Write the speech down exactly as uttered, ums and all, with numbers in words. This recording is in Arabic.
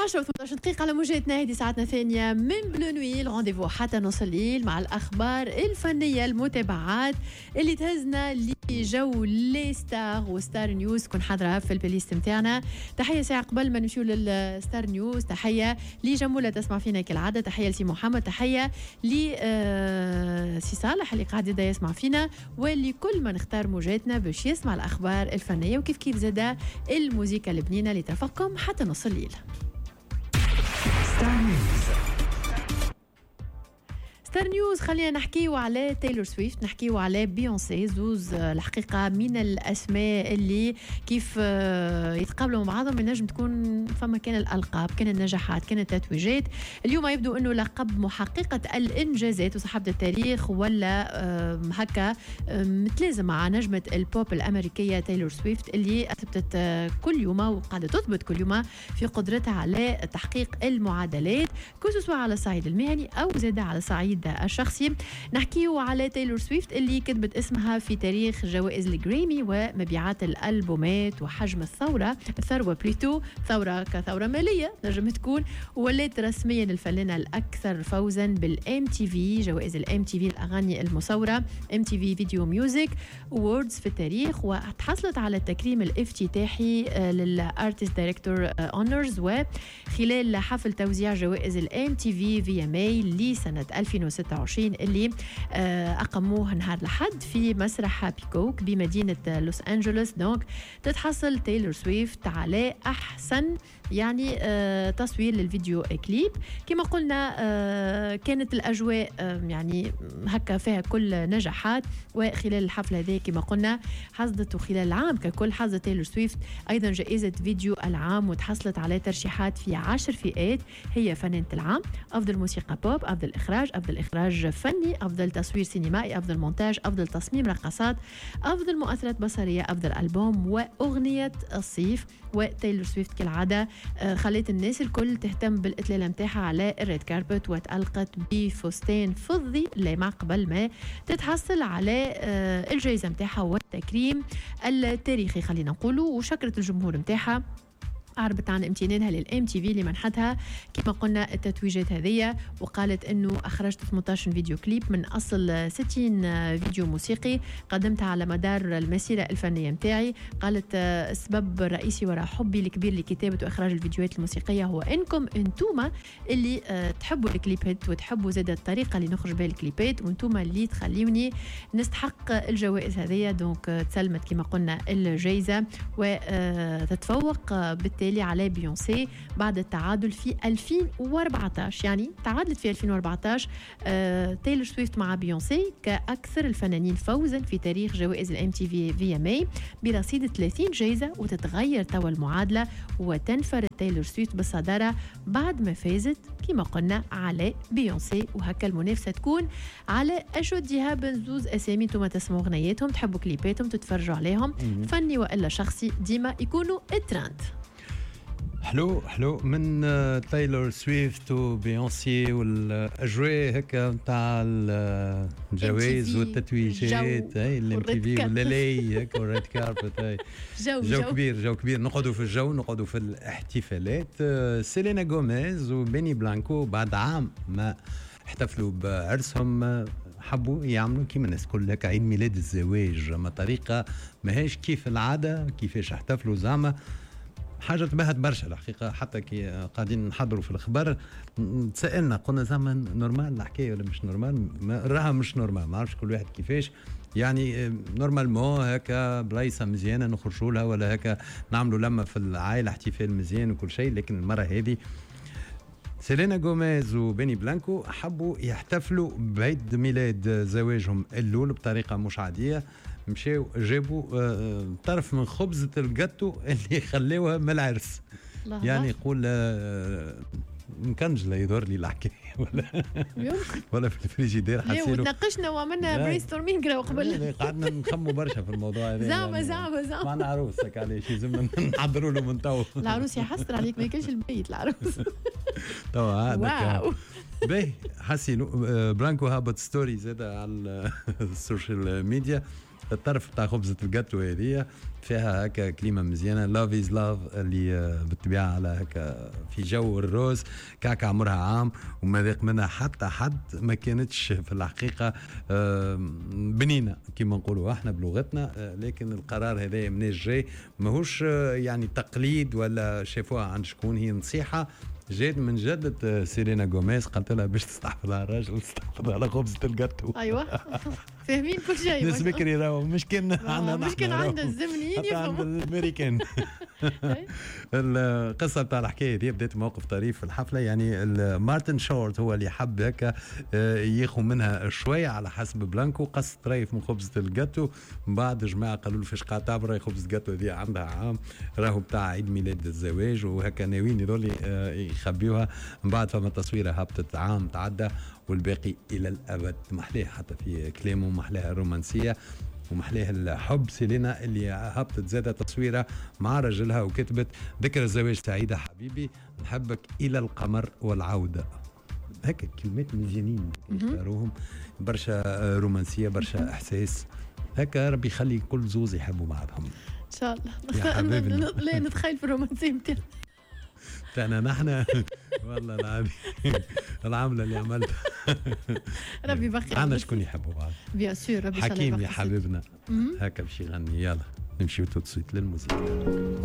عشرة وثمانية عشر دقيقة على موجاتنا، هذه ساعتنا الثانية من بلو نويل، رونديفو حتى نص الليل مع الأخبار الفنية، المتابعات اللي تهزنا لجو لي ستار وستار نيوز كون حاضرة في البلايست متاعنا. تحية ساعة قبل ما نمشيو للستار نيوز، تحية لجمولة تسمع فينا كالعادة، تحية لسي محمد، تحية لسي آه صالح اللي قاعد يبدا يسمع فينا، ولكل من اختار موجاتنا باش يسمع الأخبار الفنية وكيف كيف زادا الموسيقى البنينة اللي ترافقكم حتى نص الليل. ستار نيوز خلينا نحكيو على تايلور سويفت، نحكيو على بيونسي، زوز الحقيقة من الأسماء اللي كيف يتقابلوا مع بعضهم ينجم تكون فما كان الألقاب، كان النجاحات، كان التتويجات. اليوم يبدو أنه لقب محققة الإنجازات وصاحبة التاريخ ولا هكا متلازم مع نجمة البوب الأمريكية تايلور سويفت اللي أثبتت كل يوم وقاعدة تثبت كل يوم في قدرتها على تحقيق المعادلات كسوا على الصعيد المهني أو زاد على الصعيد الشخصي. نحكيو على تايلور سويفت اللي كتبت اسمها في تاريخ جوائز الجريمي ومبيعات الألبومات وحجم الثورة الثروة بليتو ثورة كثورة مالية نجم تكون، ولات رسميا الفنانة الأكثر فوزا بالام تي في، جوائز الام تي في الأغاني المصورة، ام تي في فيديو ميوزك اووردز في التاريخ، وتحصلت على التكريم الافتتاحي للارتست دايركتور اونرز وخلال حفل توزيع جوائز الام تي في في ام اي لسنة ألفين وستة وعشرين اللي أقموه نهار الأحد في مسرح بيكوك بمدينة لوس أنجلوس. دونك تتحصل تايلور سويفت على أحسن يعني آه تصوير للفيديو كليب. كما قلنا آه كانت الأجواء آه يعني هكا فيها كل نجاحات، وخلال الحفل هذا كما قلنا حصدت خلال العام ككل حصدت تايلور سويفت أيضا جائزة فيديو العام، وتحصلت على ترشيحات في عشر فئات، هي فنانة العام، أفضل موسيقى بوب، أفضل إخراج، أفضل إخراج فني، أفضل تصوير سينمائي، أفضل مونتاج، أفضل تصميم رقصات، أفضل مؤثرات بصرية، أفضل ألبوم، وأغنية الصيف. وتايلور سويفت كالعادة خليت الناس الكل تهتم بالإطلالة متاعها على الريد كاربت، وتألقت بفستان فضي لما قبل ما تتحصل على الجائزة متاعها والتكريم التاريخي خلينا نقولوا، وشكرت الجمهور متاعها، عربت عن امتنانها للام تي في لمنحتها كما قلنا التتويجات هذه، وقالت انه اخرجت ثمانية عشر فيديو كليب من اصل ستين فيديو موسيقي قدمتها على مدار المسيره الفنيه متاعي. قالت السبب الرئيسي وراء حبي الكبير لكتابه واخراج الفيديوهات الموسيقيه هو انكم انتوما اللي تحبوا الكليبات وتحبوا زاد الطريقه اللي نخرج بها الكليبات، وانتوما اللي تخليوني نستحق الجوائز هذه. دونك تسلمت كما قلنا الجائزه وتتفوق بالتالي على بيونسي بعد التعادل في ألفين وأربعة عشر، يعني تعادلت في ألفين وأربعة عشر آه تايلور سويفت مع بيونسي كأكثر الفنانين فوزا في تاريخ جوائز الام تي في في ام اي برصيد ثلاثين جائزة، وتتغير توا المعادلة وتنفرد تايلور سويفت بالصدارة بعد ما فازت كما قلنا على بيونسي، وهكا المنافسة تكون على أشدها بنزوز أسامي انتم تسمعوا غنياتهم، تحبوا كليباتهم، تتفرجوا عليهم، فني وإلا شخصي ديما يكونوا الترند. حلو حلو من تايلور سويفت وبيونسي والاجواء هكا نتاع الجوائز والتتويجات هاي الام تي في والليلي هكا والريد كاربت هاي جو, جو, جو كبير جو كبير نقعدوا في الجو، نقعدوا في الاحتفالات. سيلينا غوميز وبيني بلانكو بعد عام ما احتفلوا بعرسهم حبوا يعملوا كيما الناس كل هكا عيد ميلاد الزواج، ما طريقه ماهيش كيف العاده كيفاش احتفلوا زعما حاجه تبهت برشا الحقيقه. حتى كي قاعدين نحضروا في الخبر تسالنا قلنا زعما نورمال الحكايه ولا مش نورمال؟ راها مش نورمال، ما عرفش كل واحد كيفاش يعني نورمالمون هكا بلايصه مزيانه نخرجوا لها ولا هكا نعملوا لما في العائله احتفال مزيان وكل شيء، لكن المره هذه سيلينا غوميز وبيني بلانكو حبوا يحتفلوا بعيد ميلاد زواجهم اللول بطريقه مش عاديه، مشاو جابوا طرف من خبزة الجاتو اللي خلوها من العرس، يعني يقول مكنجله يدور لي الحكايه ولا ولا في الفريجيدير حسينا وتناقشنا وعملنا برين ستورمينغ قبل، قعدنا نخموا برشا في الموضوع هذا زعما زعما زعما معنا عروسك علاش لازم نحضروا له من تو العروس يحسر عليك ما ياكلش البيت العروس تو هذاك باهي. حسين بلانكو هابط ستوري زاد على السوشيال ميديا الطرف بتاع خبزة الجاتو هذه فيها هكا كلمة مزيانة لاف از لاف اللي بالطبيعة على هكا في جو الروز كعكة عمرها عام وما ذاق منها حتى حد ما كانتش في الحقيقة بنينة كما نقولوا احنا بلغتنا، لكن القرار هذا مناش جاي ماهوش يعني تقليد ولا شافوها عند شكون، هي نصيحة جات من جدة سيرينا غوميز قالت لها باش تستحفظها الراجل تستحفظها على خبزة الجاتو. ايوه فاهمين كل شيء. ناس بكري راهو مش كان عندنا مش كان عندنا الزمنيين يفهموا عند الامريكان. القصه بتاع الحكايه دي بدات موقف طريف في الحفله، يعني مارتن شورت هو اللي حب هكا ياخذ منها شويه على حسب بلانكو، قص طريف من خبزه الجاتو، من بعد جماعه قالوا له فاش قاعد تعبر خبزه الجاتو دي عندها عام راهو بتاع عيد ميلاد الزواج وهكا ناويين يظل يخبيوها، من بعد فما تصويره هبطت عام تعدى والباقي الى الابد. محلاه حتى في كلامه، محلاه الرومانسيه ومحلاه الحب. سيلينا اللي هبطت زادة تصويرة مع رجلها وكتبت ذكرى الزواج سعيدة حبيبي نحبك إلى القمر والعودة. هكا كلمات مزيانين يختاروهم، برشا رومانسية برشا إحساس، هكا ربي يخلي كل زوز يحبوا بعضهم إن شاء الله. لا نتخيل في الرومانسية متاعنا تاعنا نحن والله العظيم العملة اللي عملتها ربي يبقي عنا شكون يحبوا بعض بيان سور. ربي حكيم يا حبيبنا هكا باش يغني. يلا نمشيو توت سويت للموسيقى.